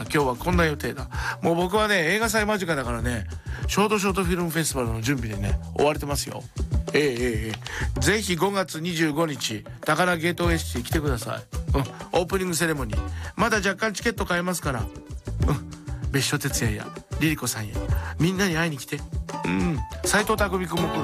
今日はこんな予定だ。もう僕はね、映画祭間近だからね、ショートフィルムフェスティバルの準備でね、追われてますよ。ぜひ5月25日、高輪ゲートウェイシティ来てください。オープニングセレモニー。まだ若干チケット買えますから。別所哲也やリリコさんやみんなに会いに来て。斎藤工君も来る。